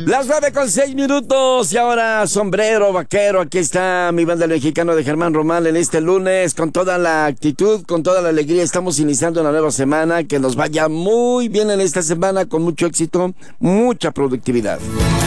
Las 9:06 y ahora sombrero vaquero. Aquí está mi banda el mexicano de Germán Román en este lunes con toda la actitud, con toda la alegría. Estamos iniciando una nueva semana. Que nos vaya muy bien en esta semana con mucho éxito, mucha productividad.